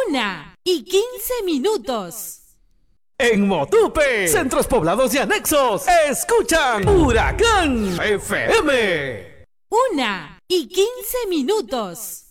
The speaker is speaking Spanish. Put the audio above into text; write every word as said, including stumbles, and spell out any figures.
Una y quince minutos. En Motupe, centros poblados y anexos, escuchan Huracán F M. Una y quince minutos.